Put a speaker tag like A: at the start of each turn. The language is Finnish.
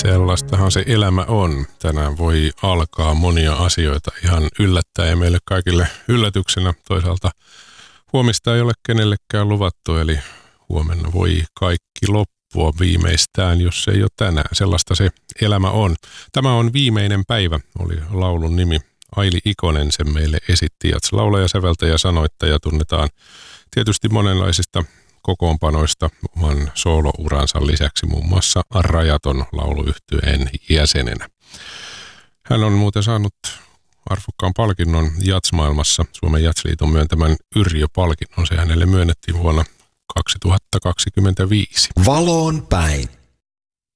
A: Sellaistahan se elämä on. Tänään voi alkaa monia asioita ihan yllättäen ja meille kaikille yllätyksenä. Toisaalta huomista ei ole kenellekään luvattu, eli huomenna voi kaikki loppua viimeistään, jos ei ole tänään. Sellaista se elämä on. Tämä on Viimeinen päivä, oli laulun nimi. Aili Ikonen sen meille esitti. Laulaja, säveltäjä, sanoittaja tunnetaan tietysti monenlaisista kokoonpanoista oman soolouransa lisäksi muun muassa Rajaton lauluyhtyeen jäsenenä. Hän on muuten saanut arvokkaan palkinnon jatsmaailmassa, Suomen Jatsliiton myöntämän Yrjö-palkinnon. Se hänelle myönnettiin vuonna 2025.
B: Valoon päin.